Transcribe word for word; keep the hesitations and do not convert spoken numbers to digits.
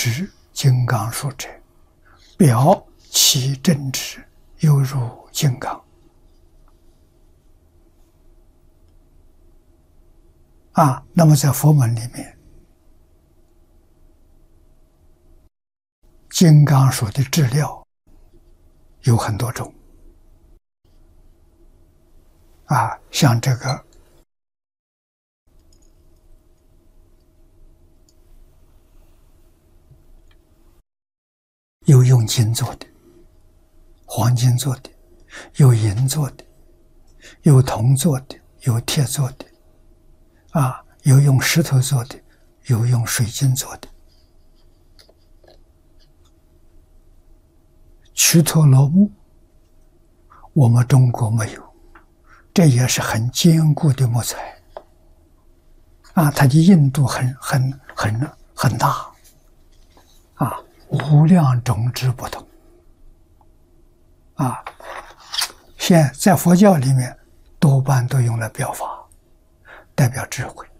持金刚术者，表其正直，犹如金刚。啊，那么在佛门里面，金刚术的质料有很多种。啊，像这个有用金做的，黄金做的，有银做的，有铜做的，有铁做的，啊，有用石头做的，有用水晶做的。瞿陀罗木，我们中国没有，这也是很坚固的木材。啊，它的硬度很很很很大，啊，无量种子不同。啊，现在在佛教里面多半都用来表法，代表智慧。